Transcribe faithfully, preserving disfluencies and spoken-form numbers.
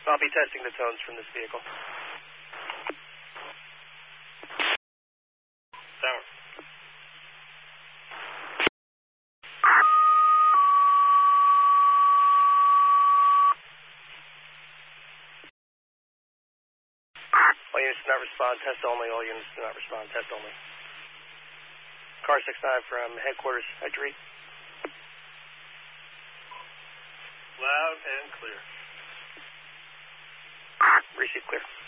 I'll be testing the tones from this vehicle. Tower. All units do not respond, test only. All units do not respond, test only. Car six nine from headquarters, I agree. Loud and clear. Receive clear.